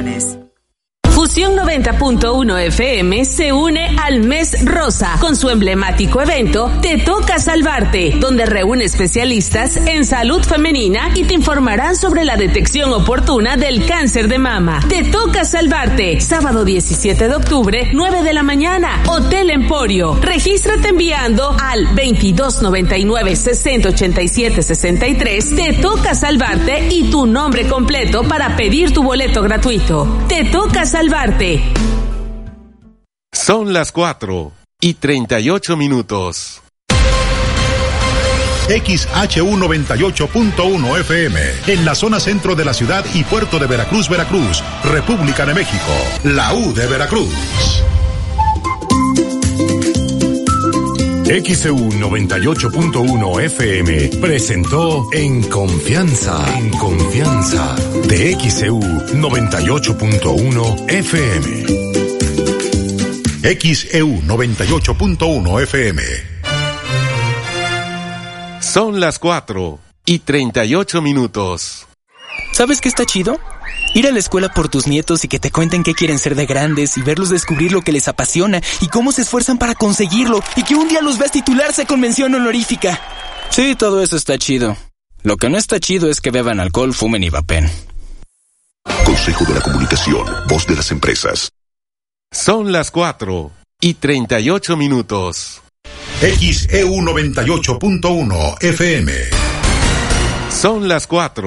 restricciones. Fusión 90.1 FM se une al Mes Rosa con su emblemático evento Te Toca Salvarte, donde reúne especialistas en salud femenina y te informarán sobre la detección oportuna del cáncer de mama. Te Toca Salvarte, sábado 17 de octubre, 9 de la mañana, Hotel Emporio. Regístrate enviando al 2299-6087-63. Te Toca Salvarte y tu nombre completo para pedir tu boleto gratuito. Te Toca Salvarte. Son las 4:38. XHU 98.1 FM, en la zona centro de la ciudad y puerto de Veracruz, Veracruz, República de México, la U de Veracruz. XEU 98.1 FM presentó En Confianza, de XEU 98.1 FM. XEU 98.1 FM. Son las 4:38. ¿Sabes qué está chido? Ir a la escuela por tus nietos y que te cuenten qué quieren ser de grandes y verlos descubrir lo que les apasiona y cómo se esfuerzan para conseguirlo y que un día los veas titularse con mención honorífica. Sí, todo eso está chido. Lo que no está chido es que beban alcohol, fumen y vapen. Consejo de la Comunicación, voz de las empresas. Son las 4:38. XEU 98.1 FM. Son las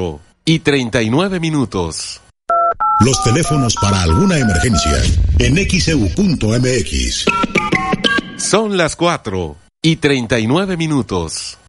4:39. Los teléfonos para alguna emergencia en XEU.mx. Son las 4:39.